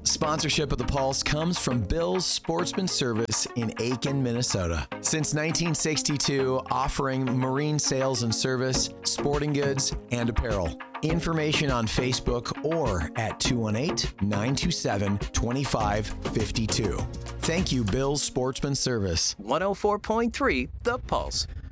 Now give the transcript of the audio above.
Sponsorship of The Pulse comes from Bill's Sportsman Service in Aiken, Minnesota. Since 1962, offering marine sales and service, sporting goods, and apparel. Information on Facebook or at 218-927-2552. Thank you, Bill's Sportsman Service. 104.3 The Pulse.